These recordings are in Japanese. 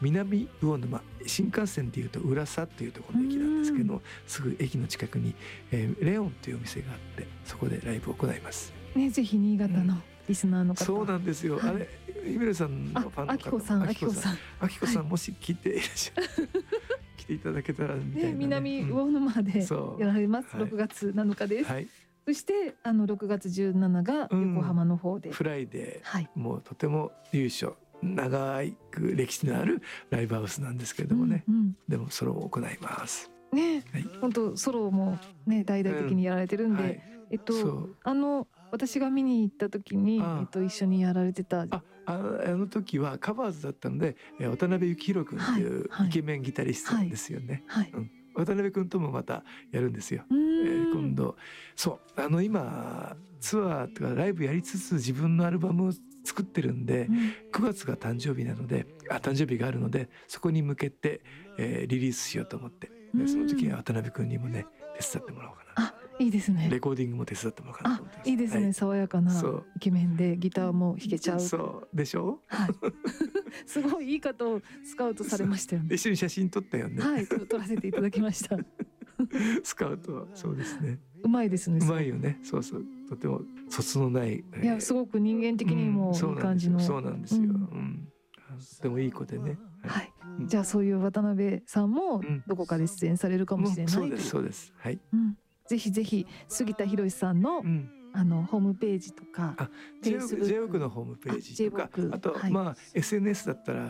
南魚沼、新幹線でいうと浦佐というところの駅なんですけど、すぐ駅の近くに、レオンというお店があって、そこでライブを行いますね。ぜひ新潟のリスナーの方、 そうなんですよ、 はい、 あれイメルさんのファンの方、 あきこさん、 もし聞いていらっしゃる来ていただけたらみたいな、ね、 南魚沼でやられます、6月7日です、そして6月17が横浜の方で、 フライデー、もうとても由緒長く歴史のあるライブハウスなんですけれどもね、でもソロを行いますね。本当ソロもね大々的にやられてるんで、私が見に行った時に一緒にやられてたあの時はカバーズだったので、渡辺幸宏君というイケメンギタリストですよね。渡辺君ともまたやるんですよ。今度そう今ツアーとかライブやりつつ自分のアルバムを作ってるんで、9月が誕生日なので誕生日があるので、そこに向けて、リリースしようと思って、その時は渡辺君にもね手伝ってもらおうかな。 いいですね。 レコーディングも手伝ってもらおうかなと思ってます。 いいですね、爽やかなイケメンでギターも弾けちゃう。 そうでしょう、 すごいいい方をスカウトされましたよね。 一緒に写真撮ったよね。 撮らせていただきましたスカウト、そうですね、 うまいですね。 うまいよね。そうとても卒のない、 いやすごく人間的にもいい感じの、 そうなんですよ、でもいい子でね。 じゃあそういう渡辺さんもどこかで出演されるかもしれない、 そうです、はい、 ぜひぜひ杉田博さんの、ホームページとか J-WORK のホームページとか、あと、SNS だったら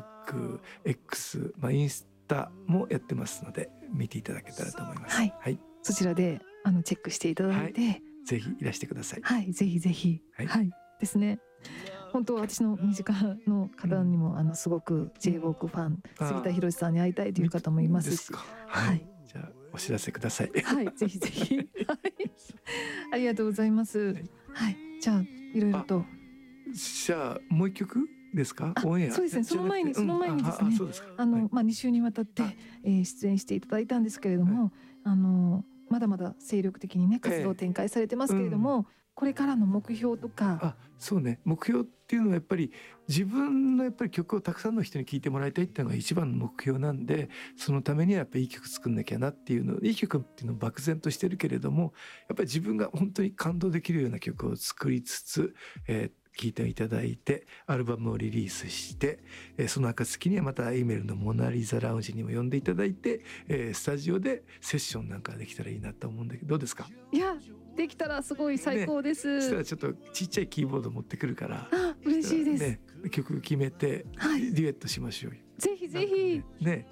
Facebook、X、インスタもやってますので見ていただけたらと思います。 そちらでチェックしていただいて、 ぜひいらしてください。 ぜひぜひ、ですね。本当私の身近の方にもすごく J-WORK ファン、杉田博さんに会いたいという方もいますし、 じゃあお知らせください。 ぜひぜひありがとうございます。じゃあいろいろと、 じゃあもう一曲ですか？オンエア。 そうですね。その前にですね、2週にわたって出演していただいたんですけれども、まだまだ精力的にね活動を展開されてますけれども、これからの目標とか。 そうね、目標っていうのはやっぱり自分の曲をたくさんの人に聴いてもらいたいっていうのが一番の目標なんで、そのためにはやっぱりいい曲作んなきゃなっていうの、いい曲っていうのを漠然としてるけれども、やっぱり自分が本当に感動できるような曲を作りつつ、聴いていただいてアルバムをリリースして、その暁にはまたイメルのモナリザラウンジにも呼んでいただいて、スタジオでセッションなんかできたらいいなと思うんだけど、どうですか？ いやできたらすごい最高です。 そしたらちょっとちっちゃいキーボード持ってくるから、 嬉しいです。 曲決めてデュエットしましょうよ。 ぜひぜひね。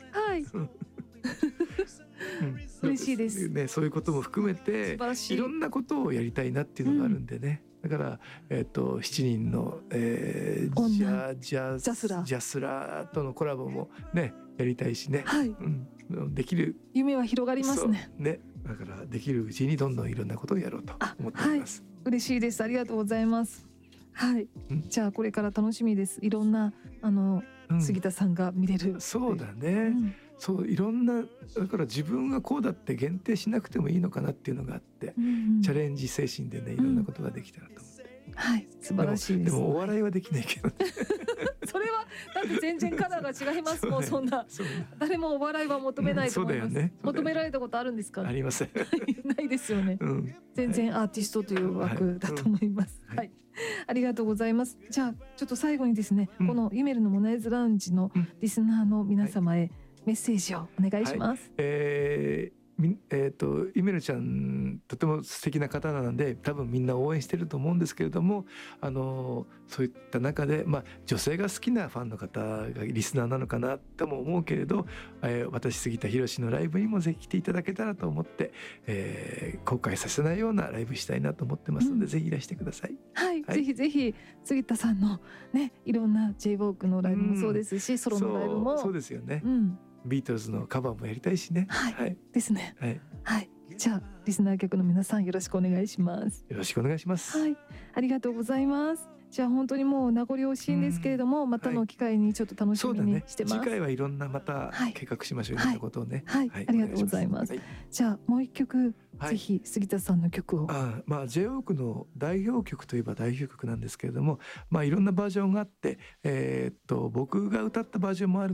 嬉しいですね。そういうことも含めていろんなことをやりたいなっていうのがあるんでね。だから7人のジャスラーとのコラボもねやりたいしね。できる夢は広がりますね。 だからできるうちにどんどんいろんなことをやろうと思っています。 嬉しいです。ありがとうございます。じゃあこれから楽しみです。いろんな杉田さんが見れる。 そうだね。そういろんな、だから自分がこうだって限定しなくてもいいのかなっていうのがあって、チャレンジ精神でねいろんなことができたらと思って。 素晴らしいです。 でもお笑いはできないけどそれはだって全然カラーが違いますもん。そんな誰もお笑いは求めないと思います。求められたことあるんですか？ ありません。 ないですよね。全然アーティストという枠だと思います。ありがとうございます。じゃあちょっと最後にですね、このイメルのモナリザラウンジのリスナーの皆様へメッセージをお願いします。 イメルちゃんとても素敵な方なので多分みんな応援してると思うんですけれども、そういった中で、女性が好きなファンの方がリスナーなのかなとも思うけれど、私杉田博のライブにもぜひ来ていただけたらと思って、後悔させないようなライブしたいなと思ってますので、ぜひいらしてください。 ぜひぜひ杉田さんのねいろんな J-WORK のライブもそうですし、ソロのライブもそうですよね。ビートルズのカバーもやりたいしね。 ですね。じゃあリスナー客の皆さんよろしくお願いします。 よろしくお願いします。 ありがとうございます。じゃあ本当にもう名残惜しいんですけれども、またの機会にちょっと楽しみにしてます。 次回はいろんなまた計画しましょうということをね。 ありがとうございます。じゃあもう一曲ぜひ杉田さんの曲を。 J-WORK の代表曲といえば代表曲なんですけれども、いろんなバージョンがあって、僕が歌ったバージョンもある